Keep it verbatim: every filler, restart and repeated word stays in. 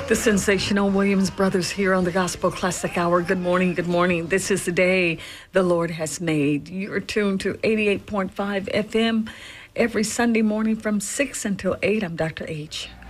The sensational Williams Brothers here on the Gospel Classic Hour. Good morning, good morning. This is the day the Lord has made. You're tuned to eighty-eight point five F M every Sunday morning from six until eight. I'm Doctor H.